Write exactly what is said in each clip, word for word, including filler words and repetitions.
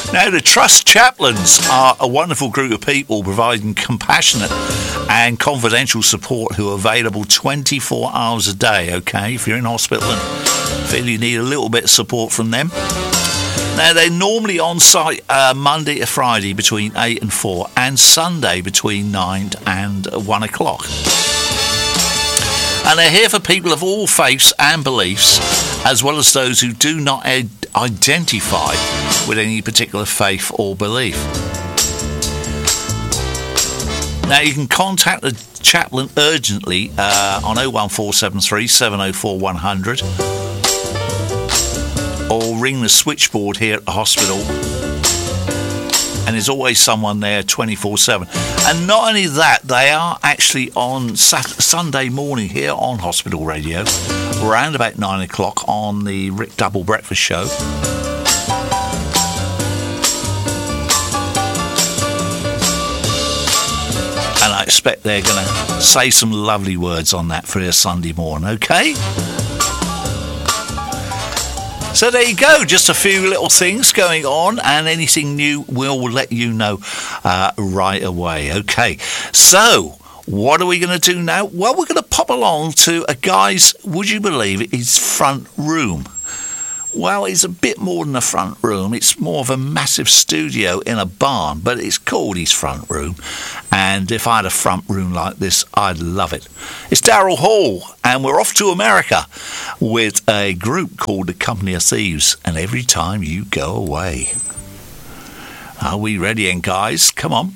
Now, the Trust Chaplains are a wonderful group of people providing compassionate and confidential support who are available twenty-four hours a day, okay? If you're in hospital and feel you need a little bit of support from them. Now, they're normally on site uh, Monday to Friday between eight and four and Sunday between nine and one o'clock. And they're here for people of all faiths and beliefs, as well as those who do not ad- identify with any particular faith or belief. Now, you can contact the chaplain urgently uh, on oh one four seven three, seven oh four, one hundred or ring the switchboard here at the hospital. And there's always someone there twenty-four seven. And not only that, they are actually on Saturday, Sunday morning here on Hospital Radio, around about nine o'clock on the Rick Double Breakfast Show. And I expect they're going to say some lovely words on that for their Sunday morning, okay? So there you go, just a few little things going on, and anything new we'll let you know uh, right away. Okay, so what are we going to do now? Well, we're going to pop along to a guy's, would you believe it, his front room. Well, it's a bit more than a front room. It's more of a massive studio in a barn, but it's called his front room. And if I had a front room like this, I'd love it. It's Daryl Hall, and we're off to America with a group called the Company of Thieves. And every time you go away. Are we ready, then, guys? Come on.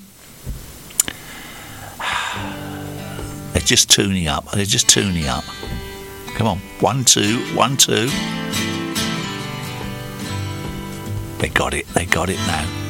They're just tuning up. They're just tuning up. Come on. One, two, one, two. They got it, they got it now.